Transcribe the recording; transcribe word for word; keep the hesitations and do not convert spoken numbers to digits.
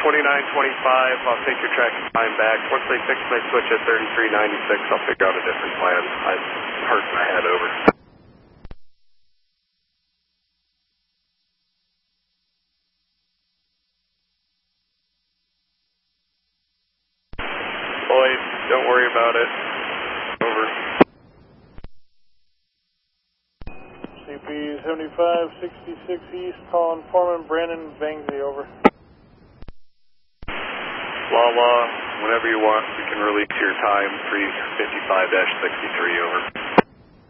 twenty-nine twenty-five, I'll take your tracking time back. Once they fix my switch at thirty-three ninety-six, I'll figure out a different plan. I'm hurting my head over. Boys, don't worry about it. Over. C P seventy-five sixty-six East, calling Foreman Brandon Bangsy, over. Lala, whenever you want, we can release your time, three fifty-five dash sixty-three, over.